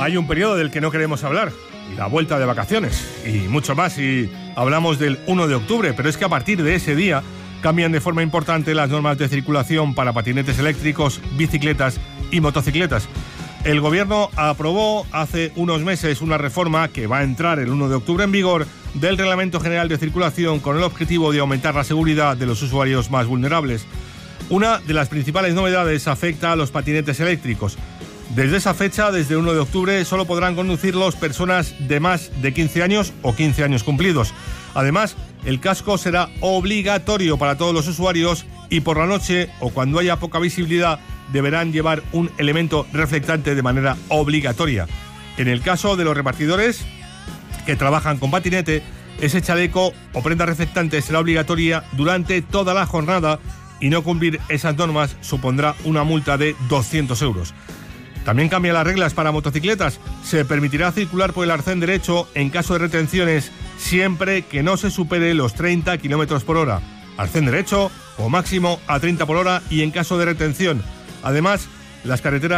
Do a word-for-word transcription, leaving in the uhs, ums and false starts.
Hay un periodo del que no queremos hablar, la vuelta de vacaciones, y mucho más si hablamos del uno de octubre, pero es que a partir de ese día cambian de forma importante las normas de circulación para patinetes eléctricos, bicicletas y motocicletas. El Gobierno aprobó hace unos meses una reforma que va a entrar el uno de octubre en vigor del Reglamento General de Circulación con el objetivo de aumentar la seguridad de los usuarios más vulnerables. Una de las principales novedades afecta a los patinetes eléctricos. Desde esa fecha, desde el uno de octubre, solo podrán conducirlos personas de más de quince años o quince años cumplidos. Además, el casco será obligatorio para todos los usuarios y por la noche o cuando haya poca visibilidad deberán llevar un elemento reflectante de manera obligatoria. En el caso de los repartidores que trabajan con patinete, ese chaleco o prenda reflectante será obligatoria durante toda la jornada y no cumplir esas normas supondrá una multa de doscientos euros. También cambian las reglas para motocicletas. Se permitirá circular por el arcén derecho en caso de retenciones siempre que no se supere los treinta kilómetros por hora. Arcén derecho o máximo a treinta por hora y en caso de retención. Además, las carreteras